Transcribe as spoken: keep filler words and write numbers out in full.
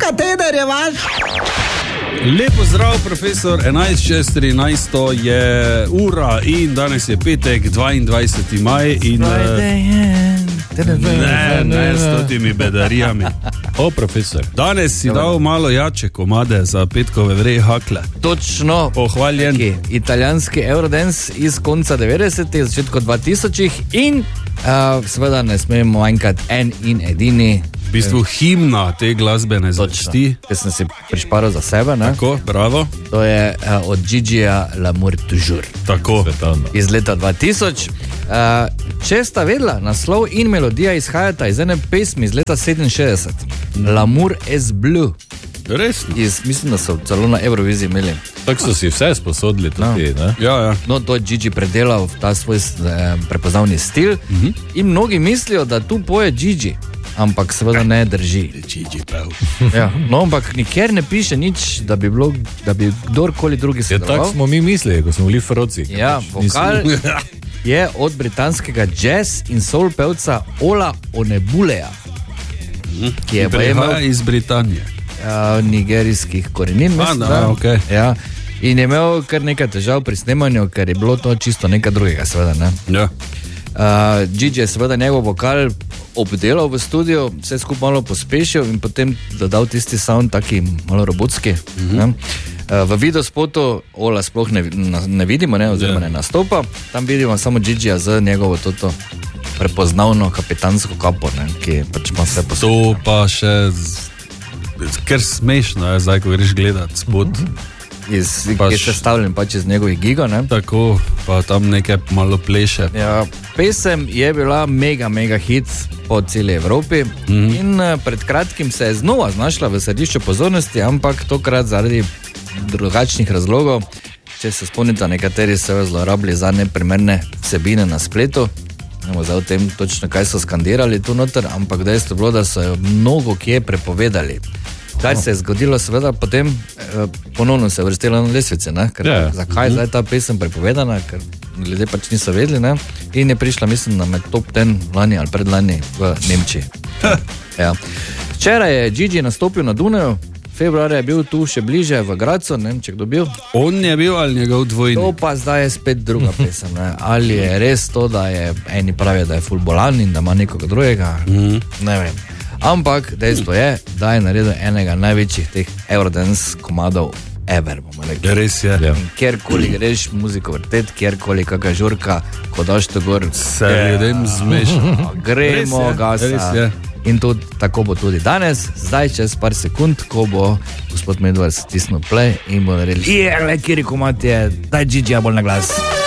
kateder je vaš? Lepo zdrav, profesor. enajst čez trinajst je ura in danes je petek, dvaindvajseti maj in... Ne, ne, s totimi bedarijami. O, profesor. Danes si dal malo jače komade za petkove vreje hakle. Točno. Pohvaljen. Taki, italijanski Eurodance iz konca devetdesetih, začetku dvatisočih in uh, seveda ne smemo manjkati en in edini. V bistvu himna te glasbene zvrsti. Ker sem si prišparal za sebe, ne? Tako, bravo. To je uh, od Gigija L'amour toujours. Tako. Svetovno. Iz leta dva tisoč. Uh, če sta vedela, naslov in melodija izhajata iz ene pesmi iz leta sedeminšestdeset. Mm. L'amour est bleu. Resno? Iz, mislim, da so celo na Euroviziji imeli. Tako so si vse sposodili tudi, no. ne? Ja, ja. No, to je Gigi predelal v ta svoj eh, prepoznavni stil. Mm-hmm. In mnogi mislijo, da tu poje Gigi, ampak seveda ne drži. Gigi pev. Ja, no, ampak nikjer ne piše nič, da bi, bilo, da bi kdorkoli drugi Ja, sodeloval. tako smo mi mislili, ko smo bili froci. Ja, vokal je od britanskega jazz in soul pevca Ola Onebuleja, ki je pa Prihaja imel iz Britanije. uh, nigerijskih korenin. A, mislim, da, da. okej. Ja. In je imel kar nekaj težav pri snemanju, ker je bilo to čisto nekaj drugega, seveda. Ne? Ja. Uh, Gigi je seveda njegov vokal obdelal v studiu, vse skupaj malo pospešil in potem dodal tisti sound, taki malo robotski. Mm-hmm. Uh, v videospotu Ola sploh ne, ne vidimo, ne, oziroma ne nastopa, tam vidimo samo Gigija z njegovo toto prepoznavno kapitansko kapo, ne, ki pač ima vse posebej. To pa še z... ker smešno je zdaj, ko greš gledat spod. Mm-hmm. Iz, Pač- ki je sestavljen pač iz njegovih giga, ne? Tako, pa tam nekaj malo pleše. Ja, pesem je bila mega, mega hit po celi Evropi mm. in uh, pred kratkim se je znova znašla v središču pozornosti, ampak tokrat zaradi drugačnih razlogov. Če se spomnite, nekateri so jo zlorabili za neprimerne vsebine na spletu. Nemo zdaj o tem točno, kaj so skandirali tu noter, ampak dejstvo je bilo, da so jo mnogo kje prepovedali. Kar se je zgodilo, seveda, potem eh, ponovno se je vrstila na lesvice, ne? Ker, Ja. zakaj zdaj ta pesem prepovedana, ker ljudje pač niso vedeli, ne? In je prišla, mislim, na med top deset lani ali predlani v Nemčiji. Ja. Včeraj je Gigi nastopil na Dunaju, februarja je bil tu še bliže v Gracu, ne vem, če kdo bil. On je bil ali njegov To dvojnik? pa zdaj je spet druga pesem, ne? Ali je res to, da je eni pravijo, da je ful bolan in da ima nekoga drugega, mm. ne vem. Ampak dejstvo je, da je naredil enega največjih teh Eurodance komadov ever, bomo rekli. Res je. Ja. Kjerkoli greš muziko vrtet, kjerkoli kakšna žurka, ko daš to gor, Se ljudem zmeša. gremo Res je, gasa. res je. In tudi, tako bo tudi danes, zdaj čez par sekund, ko bo gospod Medvard stisnil play in bo naredil, je, le, kjeri komad je, daj Gigi bolj na glas.